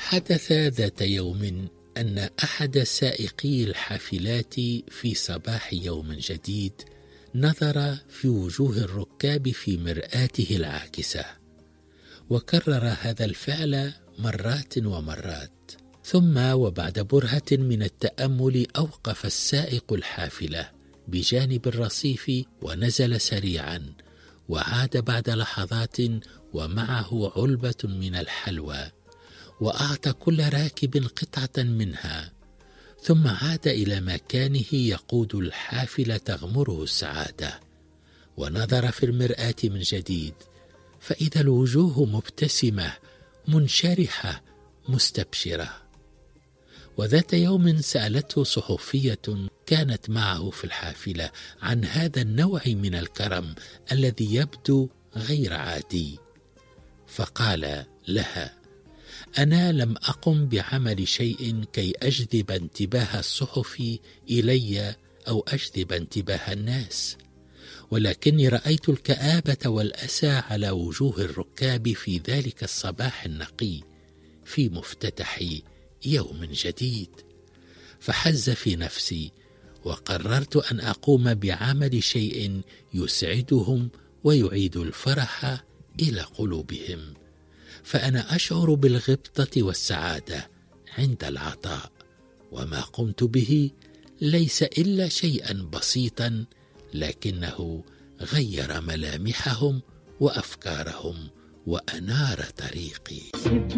حدث ذات يوم أن أحد سائقي الحافلات في صباح يوم جديد نظر في وجوه الركاب في مرآته العاكسة، وكرر هذا الفعل مرات ومرات. ثم وبعد برهة من التأمل أوقف السائق الحافلة بجانب الرصيف ونزل سريعا، وعاد بعد لحظات ومعه علبة من الحلوى، وأعطى كل راكب قطعة منها، ثم عاد إلى مكانه يقود الحافلة تغمره السعادة. ونظر في المرآة من جديد، فإذا الوجوه مبتسمة منشرحة مستبشرة. وذات يوم سألته صحفية كانت معه في الحافلة عن هذا النوع من الكرم الذي يبدو غير عادي، فقال لها: أنا لم أقم بعمل شيء كي أجذب انتباه الصحف إلي أو أجذب انتباه الناس، ولكني رأيت الكآبة والأسى على وجوه الركاب في ذلك الصباح النقي في مفتتح يوم جديد، فحز في نفسي وقررت أن أقوم بعمل شيء يسعدهم ويعيد الفرح إلى قلوبهم، فأنا أشعر بالغبطة والسعادة عند العطاء، وما قمت به ليس إلا شيئا بسيطا، لكنه غير ملامحهم وأفكارهم وأنار طريقي.